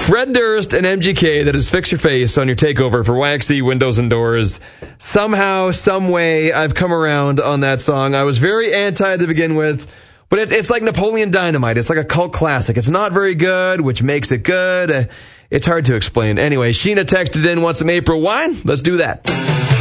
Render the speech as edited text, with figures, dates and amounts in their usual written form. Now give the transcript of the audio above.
Fred Durst and MGK, that is Fix Your Face on your takeover for Waxy Windows and Doors. Somehow, some way, I've come around on that song. I was very anti to begin with, but it's like Napoleon Dynamite. It's like a cult classic. It's not very good, which makes it good. It's hard to explain. Anyway, Sheena texted in, want some April wine? Let's do that.